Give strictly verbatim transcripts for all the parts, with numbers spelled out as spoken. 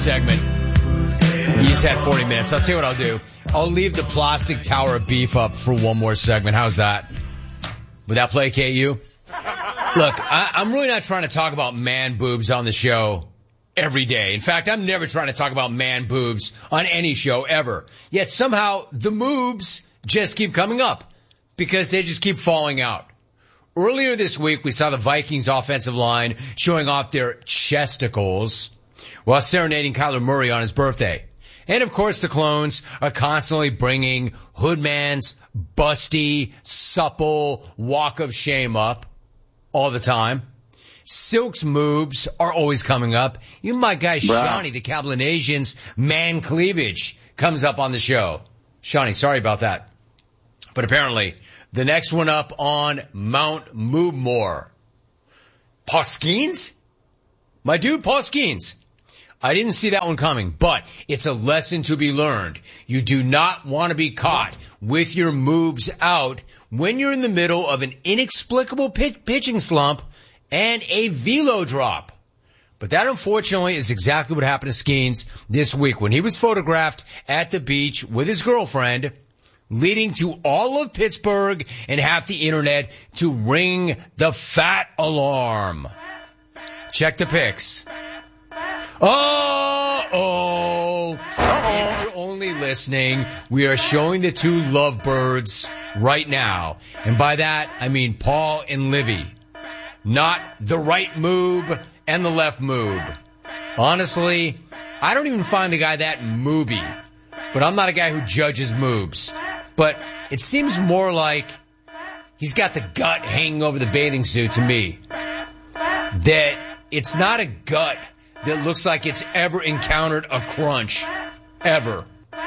segment. You just had forty minutes. I'll tell you what I'll do. I'll leave the plastic tower of beef up for one more segment. How's that? Would that placate you? Look, I, I'm really not trying to talk about man boobs on the show every day. In fact, I'm never trying to talk about man boobs on any show ever. Yet somehow the moobs just keep coming up because they just keep falling out. Earlier this week, we saw the Vikings offensive line showing off their chesticles while serenading Kyler Murray on his birthday. And of course, the clones are constantly bringing Hoodman's busty, supple walk of shame up all the time. Silk's moobs are always coming up. Even my guy Shawnee, the Cablinasian's man cleavage comes up on the show. Shawnee, sorry about that. But apparently, the next one up on Mount Moobmore. Paul Skeens? My dude, Paul Skeens. I didn't see that one coming, but it's a lesson to be learned. You do not want to be caught with your moobs out when you're in the middle of an inexplicable pitch- pitching slump and a velo drop. But that, unfortunately, is exactly what happened to Skeens this week when he was photographed at the beach with his girlfriend, leading to all of Pittsburgh and half the internet to ring the fat alarm. Check the pics. Oh, oh, if you're only listening, we are showing the two lovebirds right now. And by that, I mean Paul and Livy. Not the right moob and the left moob. Honestly, I don't even find the guy that mooby. But I'm not a guy who judges moobs. But it seems more like he's got the gut hanging over the bathing suit to me. That it's not a gut that looks like it's ever encountered a crunch. Ever.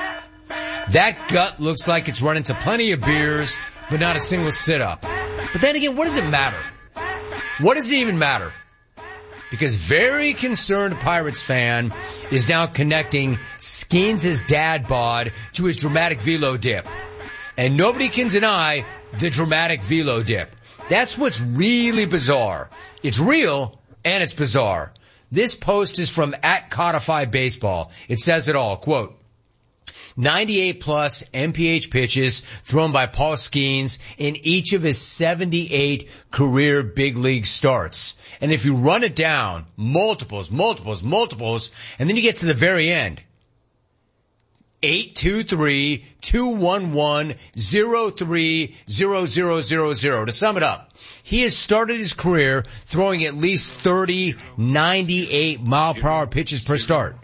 That gut looks like it's run into plenty of beers, but not a single sit-up. But then again, what does it matter? What does it even matter? Because very concerned Pirates fan is now connecting Skeens' dad bod to his dramatic velo dip. And nobody can deny the dramatic velo dip. That's what's really bizarre. It's real and it's bizarre. This post is from at Codify Baseball. It says it all. Quote, ninety-eight plus M P H pitches thrown by Paul Skeens in each of his seventy-eight career big league starts. And if you run it down, multiples, multiples, multiples, and then you get to the very end, eight two three, two one one, zero three zero zero zero zero. To sum it up, he has started his career throwing at least thirty ninety-eight mile per hour pitches per start.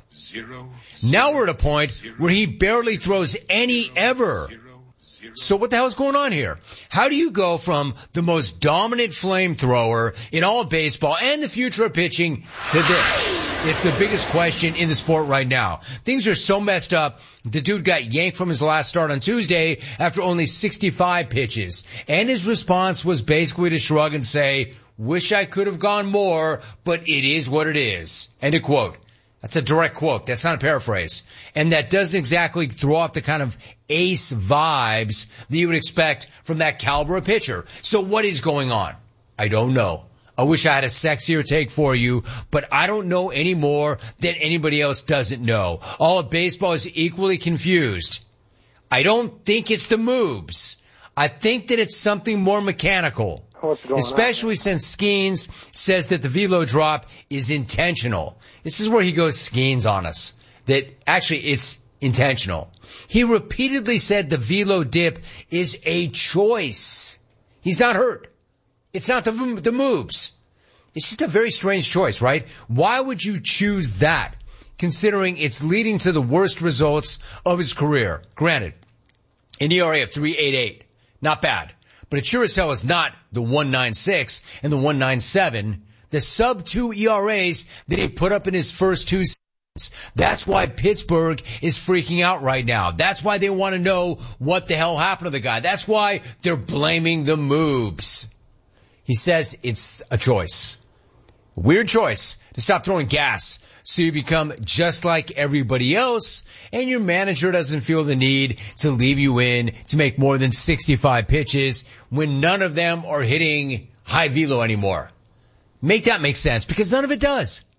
Now we're at a point where he barely throws any ever. So what the hell is going on here? How do you go from the most dominant flamethrower in all of baseball and the future of pitching to this? It's the biggest question in the sport right now. Things are so messed up. The dude got yanked from his last start on Tuesday after only sixty-five pitches. And his response was basically to shrug and say, wish I could have gone more, but it is what it is. End of quote. That's a direct quote. That's not a paraphrase. And that doesn't exactly throw off the kind of ace vibes that you would expect from that caliber of pitcher. So what is going on? I don't know. I wish I had a sexier take for you, but I don't know any more than anybody else doesn't know. All of baseball is equally confused. I don't think it's the moves. I think that it's something more mechanical. Especially on? Since Skeens says that the velo drop is intentional. This is where he goes Skeens on us. That actually it's intentional. He repeatedly said the velo dip is a choice. He's not hurt. It's not the, the moves. It's just a very strange choice, right? Why would you choose that, considering it's leading to the worst results of his career? Granted, an E R A of three point eight eight. Not bad. But it sure as hell is not the one ninety-six and the one ninety-seven, the sub two E R As that he put up in his first two seasons. That's why Pittsburgh is freaking out right now. That's why they want to know what the hell happened to the guy. That's why they're blaming the moves. He says it's a choice. A weird choice to stop throwing gas so you become just like everybody else and your manager doesn't feel the need to leave you in to make more than sixty-five pitches when none of them are hitting high velo anymore. Make that make sense because none of it does.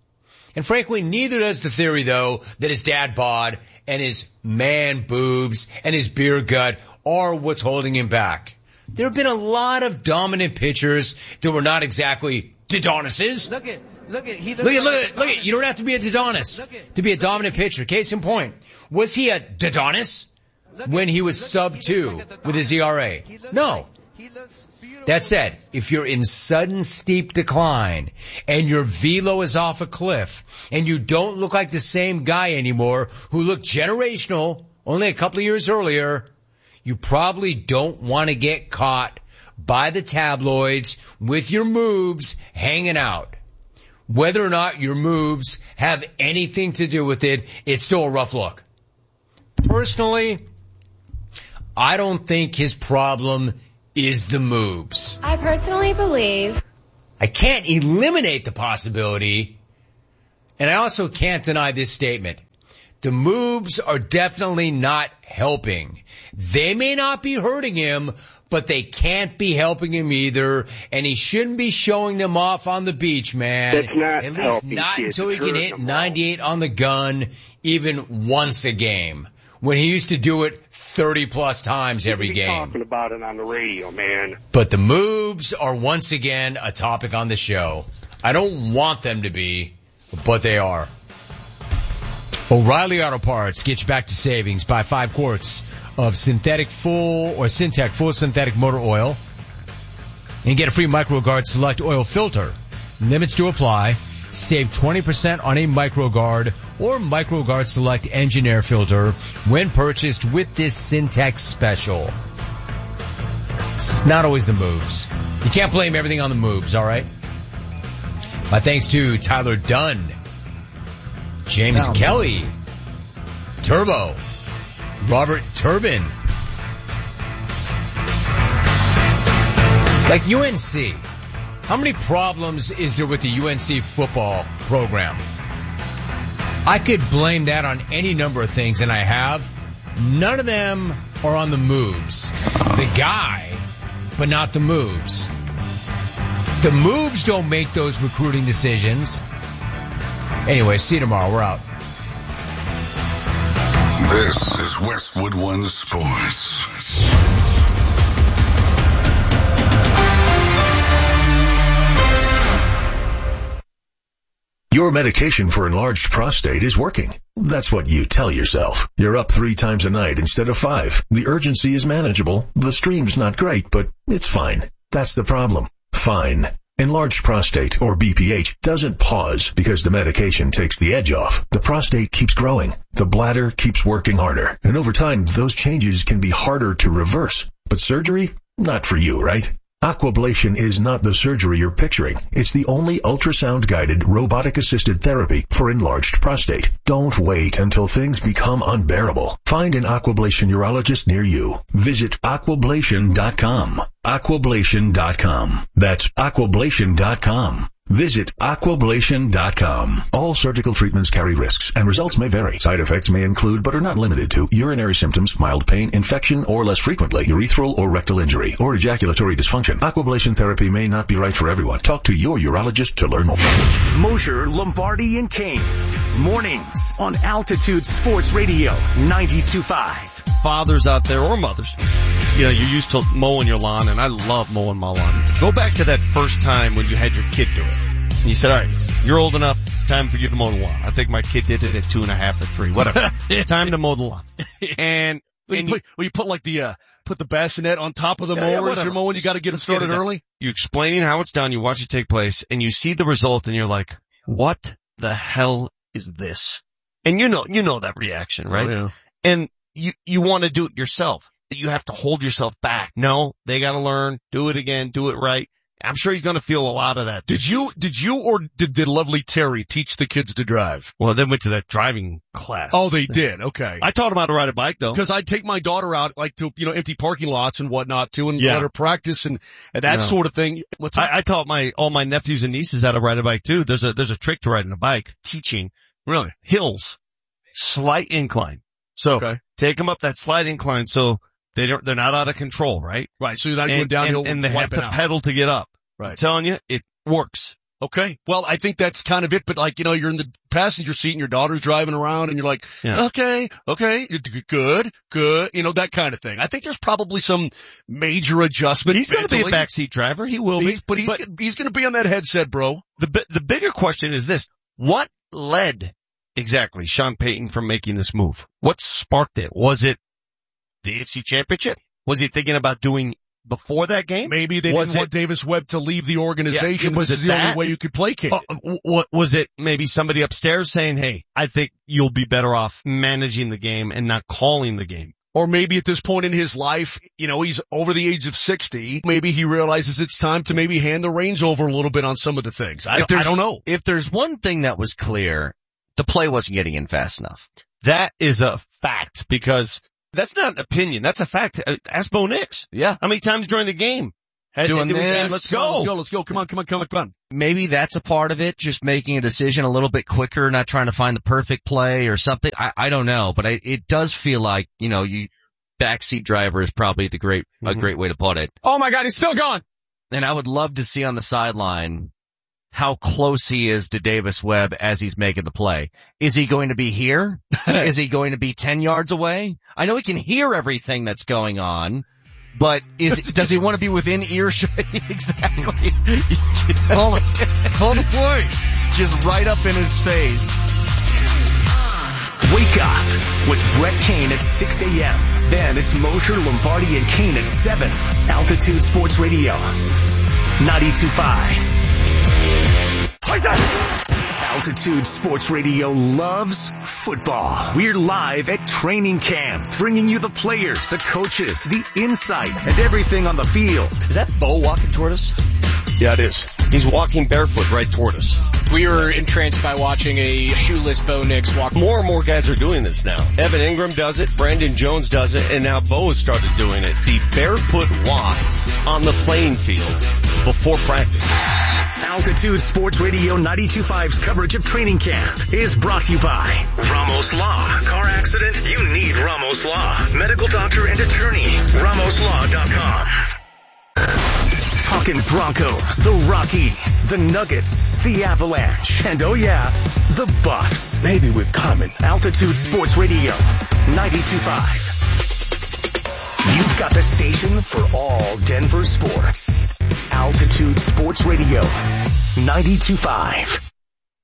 And frankly, neither does the theory, though, that his dad bod and his man boobs and his beer gut are what's holding him back. There have been a lot of dominant pitchers that were not exactly Dodonises. Look at, look at, he look at, look at, look at, you don't have to be a Dodonis to be a dominant pitcher. Case in point, was he a Dodonis when he was sub two with his E R A? No. That said, if you're in sudden steep decline and your velo is off a cliff and you don't look like the same guy anymore who looked generational only a couple of years earlier, you probably don't want to get caught by the tabloids with your moves hanging out. Whether or not your moves have anything to do with it, it's still a rough look. Personally, I don't think his problem is the moves. I personally believe I can't eliminate the possibility, and I also can't deny this statement. The moves are definitely not helping. They may not be hurting him, but they can't be helping him either, and he shouldn't be showing them off on the beach, man. That's not At least helping not kids. until he It's can hurting hit them ninety-eight on the gun even once a game, when he used to do it thirty plus times every Be game. talking about it on the radio, man. But the moves are once again a topic on the show. I don't want them to be, but they are. O'Reilly Auto Parts gets you back to savings. Buy five quarts of synthetic full or Syntec full synthetic motor oil and get a free MicroGuard Select oil filter. Limits to apply. Save twenty percent on a MicroGuard or MicroGuard Select engine air filter when purchased with this Syntex special. It's not always the moves. You can't blame everything on the moves, all right? My thanks to Tyler Dunn, James No. Kelly, Turbo, Robert Turbin. Like U N C. How many problems is there with the U N C football program? I could blame that on any number of things, and I have. None of them are on the moves. The guy, but not the moves. The moves don't make those recruiting decisions. Anyway, see you tomorrow. We're out. This is Westwood One Sports. Your medication for enlarged prostate is working. That's what you tell yourself. You're up three times a night instead of five. The urgency is manageable. The stream's not great, but it's fine. That's the problem. Fine. Enlarged prostate, or B P H, doesn't pause because the medication takes the edge off. The prostate keeps growing. The bladder keeps working harder. And over time, those changes can be harder to reverse. But surgery? Not for you, right? Aquablation is not the surgery you're picturing. It's the only ultrasound-guided, robotic-assisted therapy for enlarged prostate. Don't wait until things become unbearable. Find an Aquablation urologist near you. Visit aquablation dot com. aquablation dot com. That's aquablation dot com. Visit aquablation dot com. All surgical treatments carry risks, and results may vary. Side effects may include, but are not limited to, urinary symptoms, mild pain, infection, or less frequently, urethral or rectal injury, or ejaculatory dysfunction. Aquablation therapy may not be right for everyone. Talk to your urologist to learn more. Mosher, Lombardi, and Kane. Mornings on Altitude Sports Radio ninety-two point five. Fathers out there, or mothers, you know, you're used to mowing your lawn, and I love mowing my lawn. Go back to that first time when you had your kid do it. And you said, all right, you're old enough, it's time for you to mow the lawn. I think my kid did it at two and a half or three, whatever. Time to mow the lawn. And, Well, and you, put, well, you put like the, uh, put the bassinet on top of the Yeah, yeah, mower as whatever. you're mowing. You got to get them Let's get started it done. early. You're explaining how it's done, you watch it take place, and you see the result, and you're like, what the hell is this? And you know, you know that reaction, right? Oh, yeah. And you, you want to do it yourself. You have to hold yourself back. No, they got to learn, do it again, do it right. I'm sure he's going to feel a lot of that. Did you, did you or did the lovely Terry teach the kids to drive? Well, they went to that driving class. Oh, they did. Okay. I taught them how to ride a bike, though. Because I'd take my daughter out, like, to, you know, empty parking lots and whatnot, too, and Yeah. let her practice and, and that No. sort of thing. What's that? I, I taught my, all my nephews and nieces how to ride a bike, too. There's a, there's a trick to riding a bike. Teaching. Really? Hills. Slight incline. So, Okay. take them up that slight incline so they don't, they're not out of control, right? Right. So you're not going And, downhill and, and they have wiping to out. pedal to get up. I'm Right. telling you, it works. Okay. Well, I think that's kind of it. But like, you know, you're in the passenger seat and your daughter's driving around and you're like, Yeah. okay, okay, good, good, you know, that kind of thing. I think there's probably some major adjustment. He's going to be a mentally. backseat driver. He will He's, be. but he's, he's going to be on that headset, bro. The bi- the bigger question is this: what led exactly Sean Payton from making this move? What sparked it? Was it the A F C Championship? Was he thinking about doing before that game? Maybe they was didn't it, want Davis Webb to leave the organization. Yeah, was this is it the that? only way you could placate it. Uh, what was it? Maybe somebody upstairs saying, "Hey, I think you'll be better off managing the game and not calling the game." Or maybe at this point in his life, you know, he's over the age of sixty. Maybe he realizes it's time to maybe hand the reins over a little bit on some of the things. I, I don't know. If there's one thing that was clear, the play wasn't getting in fast enough. That is a fact because that's not an opinion. That's a fact. Uh, Ask Bo Nix. Yeah. How many times during the game? Had, Doing did we this. say, Let's let's go. go. Let's go. Let's go. Come on. Come on. Come on. Come on. Maybe that's a part of it, just making a decision a little bit quicker, not trying to find the perfect play or something. I, I don't know, but I, it does feel like, you know, you, backseat driver is probably the great, mm-hmm. a great way to put it. Oh my God, he's still gone. And I would love to see on the sideline how close he is to Davis Webb as he's making the play. Is he going to be here? Is he going to be ten yards away? I know he can hear everything that's going on, but is does he want to be within earshot? Exactly. Call it, call the play. Just right up in his face. Wake up with Brett Kane at six a.m. Then it's Mosher, Lombardi, and Kane at seven. Altitude Sports Radio, ninety-two point five. Altitude Sports Radio loves football. We're live at training camp, bringing you the players, the coaches, the insight, and everything on the field. Is that Bo walking toward us? Yeah, it is. He's walking barefoot right toward us. We were entranced by watching a shoeless Bo Nix walk. More and more guys are doing this now. Evan Ingram does it, Brandon Jones does it, and now Bo has started doing it. The barefoot walk on the playing field before practice. Altitude Sports Radio ninety-two point five's coverage of training camp is brought to you by Ramos Law. Car accident? You need Ramos Law. Medical doctor and attorney. Ramos Law dot com. Talking Broncos, the Rockies, the Nuggets, the Avalanche, and oh yeah, the Buffs. Maybe we're coming. Altitude Sports Radio, ninety-two point five. You've got the station for all Denver sports. Altitude Sports Radio, ninety-two point five.